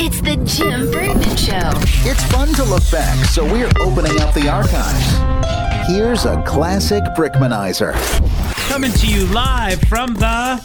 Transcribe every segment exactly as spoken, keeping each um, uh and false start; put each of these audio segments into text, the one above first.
It's the Jim Brickman Show. It's fun to look back, so we're opening up the archives. Here's a classic Brickmanizer. Coming to you live from the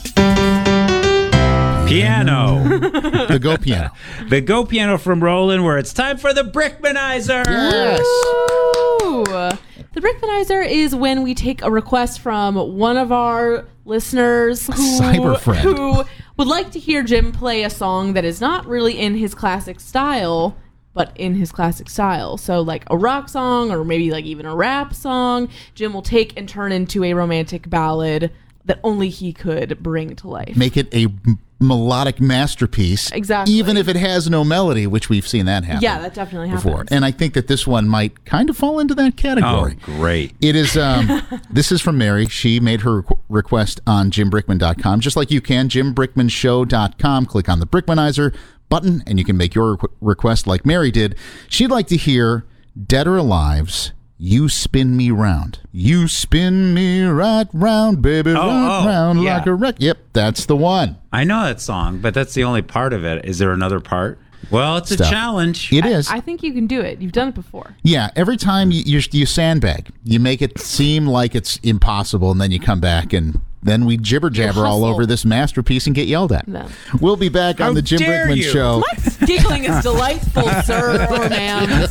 piano. The Go Piano. The Go Piano from Roland, where it's time for the Brickmanizer. Yes. Ooh. The Brickmanizer is when we take a request from one of our listeners who, cyber friend. who would like to hear Jim play a song that is not really in his classic style, but in his classic style. So like a rock song or maybe like even a rap song, Jim will take and turn into a romantic ballad that only he could bring to life. Make it a m- melodic masterpiece. Exactly. Even if it has no melody, which we've seen that happen. Yeah, that definitely before. happens. And I think that this one might kind of fall into that category. Oh, great. It is, um, this is from Mary. She made her requ- request on jim brickman dot com, just like you can, jim brickman show dot com. Click on the Brickmanizer button, and you can make your requ- request like Mary did. She'd like to hear Dead or Alive's You Spin Me Round. You spin me right round, baby, Oh, right oh, round yeah. like a wreck. Yep, that's the one. I know that song, but that's the only part of it. Is there another part? Well, it's a Stuff. challenge. It is. I think you can do it. You've done it before. Yeah, every time you, you you sandbag, you make it seem like it's impossible, and then you come back and then we jibber jabber all hustle. over this masterpiece and get yelled at. No. We'll be back How on the Jim dare Brickman you. Show. Giggling is delightful, sir or ma'am.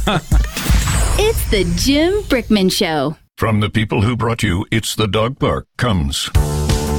It's the Jim Brickman Show. From the people who brought you It's the Dog Park comes